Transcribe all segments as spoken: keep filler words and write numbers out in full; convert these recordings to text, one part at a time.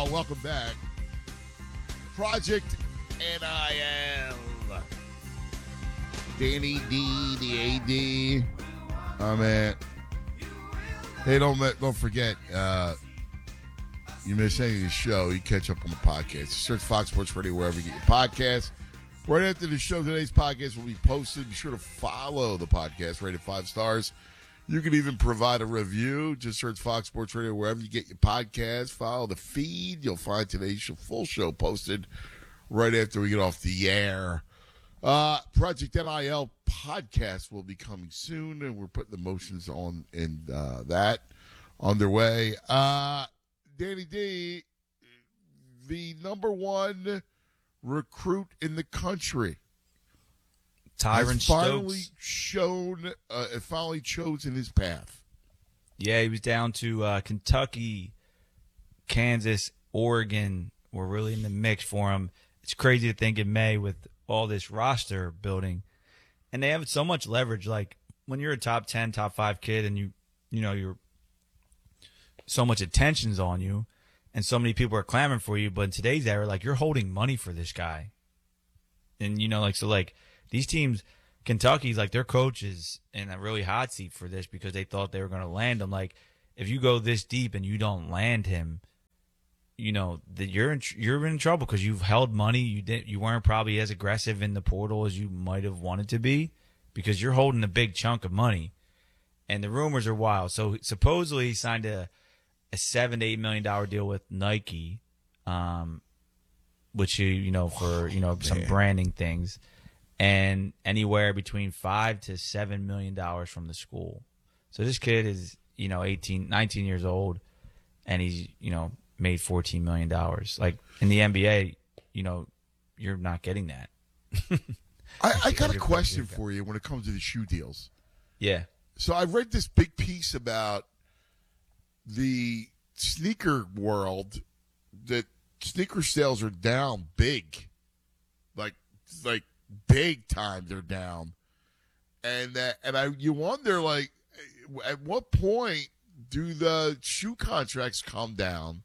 y'all. Welcome back. Project N I L. Danny D, the A D. Oh, man. Hey, don't, don't forget, uh, you miss any of the show, you catch up on the podcast. Search Fox Sports Radio wherever you get your podcasts. Right after the show, today's podcast will be posted. Be sure to follow the podcast, rated five stars. You can even provide a review. Just search Fox Sports Radio wherever you get your podcast. Follow the feed. You'll find today's show, full show posted right after we get off the air. Uh, Project N I L podcast will be coming soon, and we're putting the motions on in uh, that underway. Uh, Danny D, the number one recruit in the country, Tyron has finally Stokes. shown, uh, finally chosen his path. Yeah, he was down to uh, Kentucky, Kansas, Oregon. Were really in the mix for him. It's crazy to think in May with all this roster building, and they have so much leverage. Like when you're a top ten, top five kid, and you, you know, you're so much attention's on you, and so many people are clamoring for you. But in today's era, like you're holding money for this guy, and you know, like so, like these teams, Kentucky's like their coach is in a really hot seat for this because they thought they were going to land him. Like if you go this deep and you don't land him, you know that you're in you're in trouble because you've held money. You didn't you weren't probably as aggressive in the portal as you might have wanted to be because you're holding a big chunk of money, and the rumors are wild. So supposedly he signed a a seven to eight million dollar deal with Nike, um, which you you know for you know some man. branding things, and anywhere between five to seven million dollars from the school. So this kid is you know eighteen, nineteen years old, and he's you know. made fourteen million dollars. Like in the N B A, you know, you're not getting that. I, I got a question for you when it comes to the shoe deals. Yeah. So I read this big piece about the sneaker world, that sneaker sales are down big. Like like big time they're down. And that and I you wonder like at what point do the shoe contracts come down?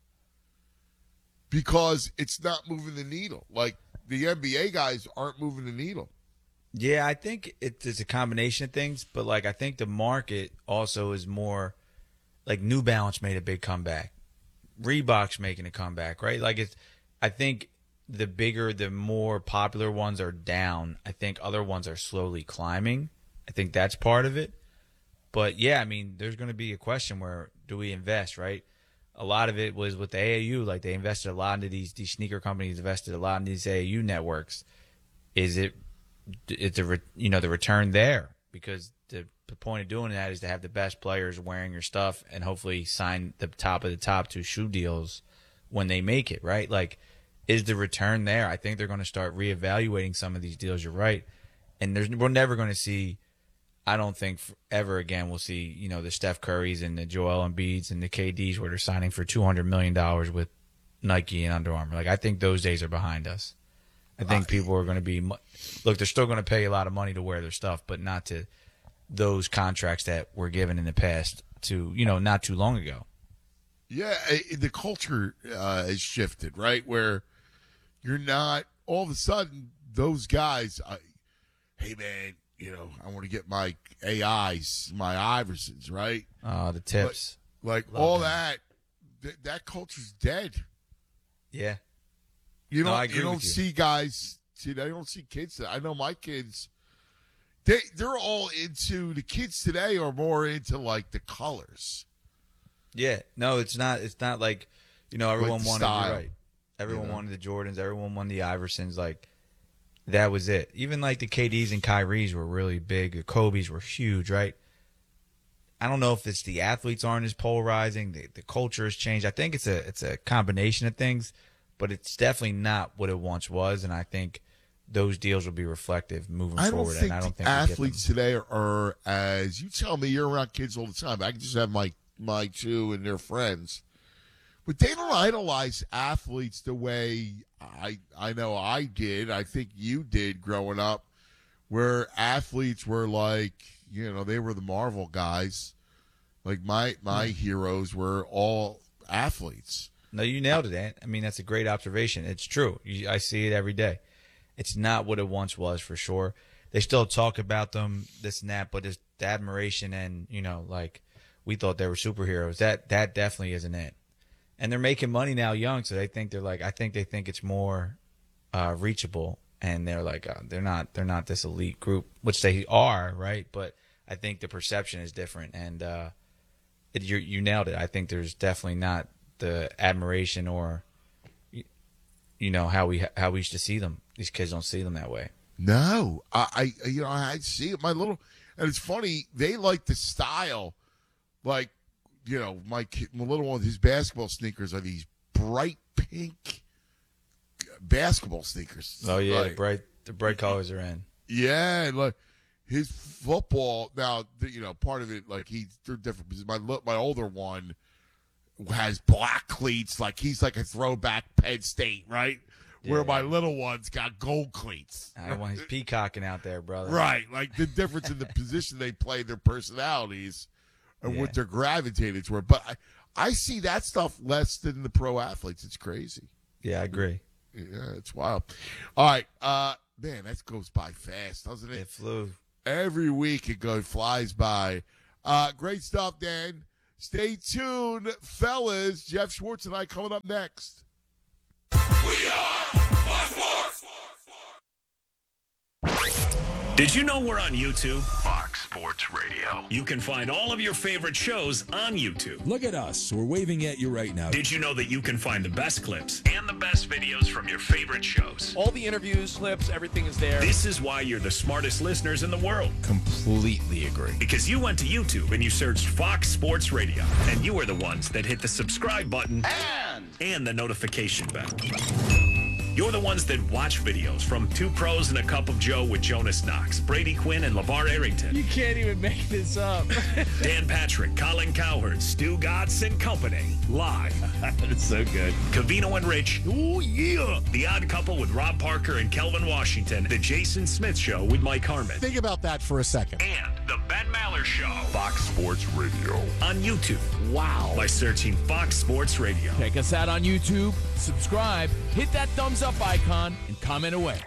Because it's not moving the needle. Like, the N B A guys aren't moving the needle. Yeah, I think it's a combination of things, but, like, I think the market also is more, like, New Balance made a big comeback. Reebok's making a comeback, right? Like, it's, I think the bigger, the more popular ones are down. I think other ones are slowly climbing. I think that's part of it. But, yeah, I mean, there's going to be a question where do we invest, right? A lot of it was with the A A U. Like, they invested a lot into these these sneaker companies, invested a lot in these A A U networks. Is it, it's a, re, you know, the return there? Because the, the point of doing that is to have the best players wearing your stuff and hopefully sign the top of the top two shoe deals when they make it, right? Like, is the return there? I think they're going to start reevaluating some of these deals. You're right. And there's we're never going to see, I don't think ever again we'll see, you know, the Steph Currys and the Joel Embiids and the K Ds where they're signing for two hundred million dollars with Nike and Under Armour. Like, I think those days are behind us. I think people are going to be – look, they're still going to pay a lot of money to wear their stuff, but not to those contracts that were given in the past to, you know, not too long ago. Yeah, the culture uh, has shifted, right, where you're not – all of a sudden those guys uh, – hey, man, you know, I want to get my A Is, my Iversons, right? Uh, the tips. But, like, Love all them. that, th- that culture's dead. Yeah. You No, don't, I agree you don't with you. see guys, see, I don't see kids. that- I know my kids, they, they're all into, the kids today are more into, like, the colors. Yeah. No, it's not. It's not like, you know, everyone the wanted style, you're right. Everyone you know? wanted the Jordans. Everyone wanted the Iversons. Like, that was it. Even like the K Ds and Kyries were really big. The Kobe's were huge, right? I don't know if it's the athletes aren't as polarizing. The, the culture has changed. I think it's a it's a combination of things, but it's definitely not what it once was. And I think those deals will be reflective moving I don't forward. think and I don't the think we get athletes them. today are as, you tell me, you're around kids all the time. I can just have my, my two and their friends. But they don't idolize athletes the way I I know I did. I think you did growing up, where athletes were like, you know, they were the Marvel guys. Like my my heroes were all athletes. No, you nailed it, Ant. I mean, that's a great observation. It's true. You, I see it every day. It's not what it once was, for sure. They still talk about them, this and that, but it's the admiration and, you know, like, we thought they were superheroes. That that definitely isn't it. And they're making money now young, so they think they're like, I think they think it's more uh, reachable. And they're like, uh, they're not they're not this elite group, which they are, right? But I think the perception is different. And uh, it, you you nailed it. I think there's definitely not the admiration or, you know, how we how we used to see them. These kids don't see them that way. No, I, I you know I see it. My little, and it's funny. They like the style, like, you know, my kid, my little one. His basketball sneakers are these bright pink basketball sneakers. Oh yeah, like, the bright the bright colors are in. Yeah, and like his football now. You know, part of it, like he's they're different. Because my my older one has black cleats. Like he's like a throwback Penn State, right? Where Yeah. my little one's got gold cleats. I want his peacocking out there, brother. Right. Like the difference in the position they play, their personalities, and Yeah. what they're gravitated toward. But I, I see that stuff less than the pro athletes. It's crazy. Yeah, I agree. Yeah, it's wild. All right. Uh, man, that goes by fast, doesn't it? It flew. Every week it goes flies by. Uh, great stuff, Dan. Stay tuned, fellas. Jeff Schwartz and I coming up next. We are Fox Sports. Did you know we're on YouTube? Fox Sports Radio. You can find all of your favorite shows on YouTube. Look at us. We're waving at you right now. Did you know that you can find the best clips and the best videos from your favorite shows? All the interviews, clips, everything is there. This is why you're the smartest listeners in the world. Completely agree. Because you went to YouTube and you searched Fox Sports Radio. And you are the ones that hit the subscribe button and, and the notification bell. You're the ones that watch videos from Two Pros and a Cup of Joe with Jonas Knox, Brady Quinn, and LeVar Arrington. You can't even make this up. Dan Patrick, Colin Cowherd, Stu Gatz and company. Live. It's so good. Cavino and Rich. Oh, yeah. The Odd Couple with Rob Parker and Kelvin Washington. The Jason Smith Show with Mike Harmon. Think about that for a second. And the Ben Maller Show. Fox Sports Radio. On YouTube. Wow. By searching Fox Sports Radio. Check us out on YouTube, subscribe, hit that thumbs up icon, and comment away.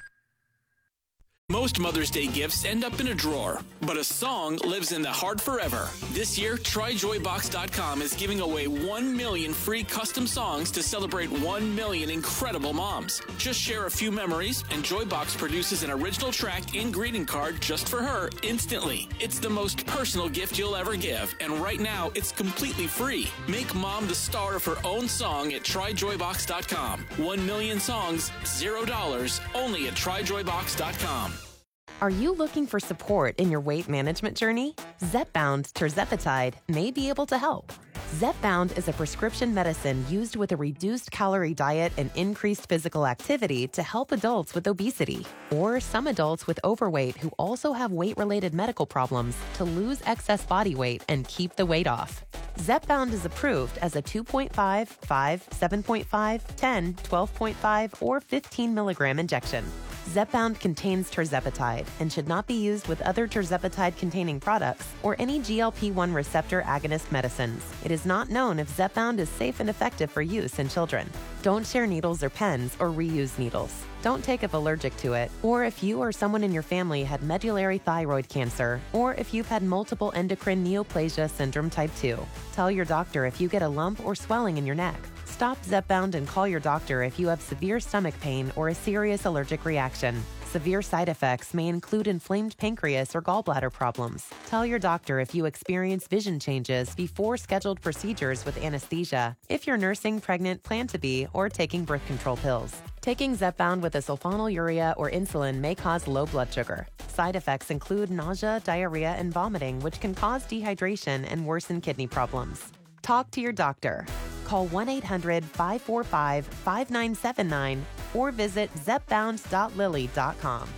Most Mother's Day gifts end up in a drawer, but a song lives in the heart forever. This year, Try Joy Box dot com is giving away one million free custom songs to celebrate one million incredible moms. Just share a few memories, and Joybox produces an original track and greeting card just for her instantly. It's the most personal gift you'll ever give, and right now, it's completely free. Make mom the star of her own song at Try Joy Box dot com. One million songs, zero dollars, only at Try Joy Box dot com. Are you looking for support in your weight management journey? Zepbound Tirzepatide may be able to help. Zepbound is a prescription medicine used with a reduced calorie diet and increased physical activity to help adults with obesity or some adults with overweight who also have weight-related medical problems to lose excess body weight and keep the weight off. Zepbound is approved as a two point five, five, seven point five, ten, twelve point five, or fifteen milligram injection. Zepbound contains tirzepatide and should not be used with other tirzepatide-containing products or any G L P one receptor agonist medicines. It is not known if Zepbound is safe and effective for use in children. Don't share needles or pens or reuse needles. Don't take if allergic to it, or if you or someone in your family had medullary thyroid cancer, or if you've had multiple endocrine neoplasia syndrome type two. Tell your doctor if you get a lump or swelling in your neck. Stop Zepbound and call your doctor if you have severe stomach pain or a serious allergic reaction. Severe side effects may include inflamed pancreas or gallbladder problems. Tell your doctor if you experience vision changes before scheduled procedures with anesthesia, if you're nursing, pregnant, plan to be, or taking birth control pills. Taking Zepbound with a sulfonylurea or insulin may cause low blood sugar. Side effects include nausea, diarrhea, and vomiting, which can cause dehydration and worsen kidney problems. Talk to your doctor. Call one eight hundred, five four five, five nine seven nine or visit zepbound dot lilly dot com.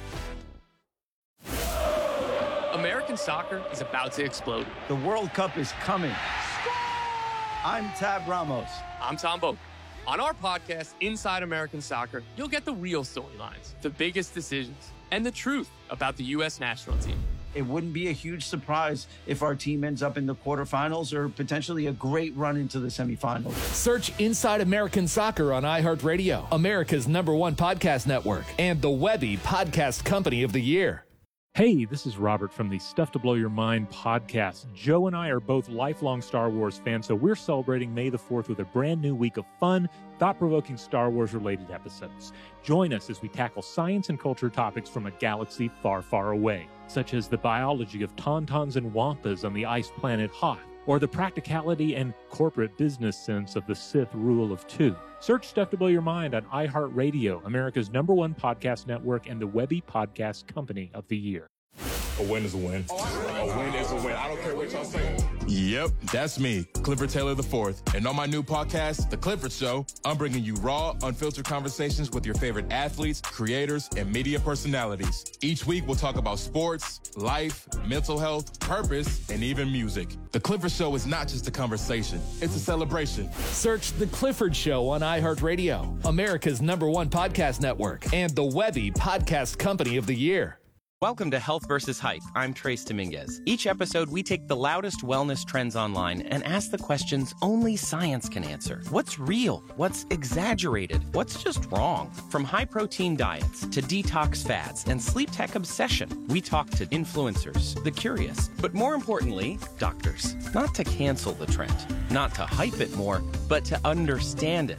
American soccer is about to explode. The World Cup is coming. I'm Tab Ramos. I'm Tom Boak. On our podcast, Inside American Soccer, you'll get the real storylines, the biggest decisions, and the truth about the U S national team. it wouldn't be a huge surprise if our team ends up in the quarterfinals or potentially a great run into the semifinals. Search Inside American Soccer on iHeartRadio, America's number one podcast network, and the Webby Podcast Company of the Year. Hey, this is Robert from the Stuff to Blow Your Mind podcast. Joe and I are both lifelong Star Wars fans, so we're celebrating May the fourth with a brand new week of fun, thought-provoking Star Wars-related episodes. Join us as we tackle science and culture topics from a galaxy far, far away, such as the biology of tauntauns and wampas on the ice planet Hoth, or the practicality and corporate business sense of the Sith rule of two. Search Stuff to Blow Your Mind on iHeartRadio, America's number one podcast network, and the Webby Podcast Company of the Year. A win is a win. A win is a win. I don't care what y'all say. Yep, that's me, Clifford Taylor the fourth. And on my new podcast, The Clifford Show, I'm bringing you raw, unfiltered conversations with your favorite athletes, creators, and media personalities. Each week, we'll talk about sports, life, mental health, purpose, and even music. The Clifford Show is not just a conversation, it's a celebration. Search The Clifford Show on iHeartRadio, America's number one podcast network, and the Webby Podcast Company of the Year. Welcome to Health versus Hype. I'm Trace Dominguez. Each episode, we take the loudest wellness trends online and ask the questions only science can answer. What's real? What's exaggerated? What's just wrong? From high-protein diets to detox fads and sleep tech obsession, we talk to influencers, the curious, but more importantly, doctors. Not to cancel the trend, not to hype it more, but to understand it.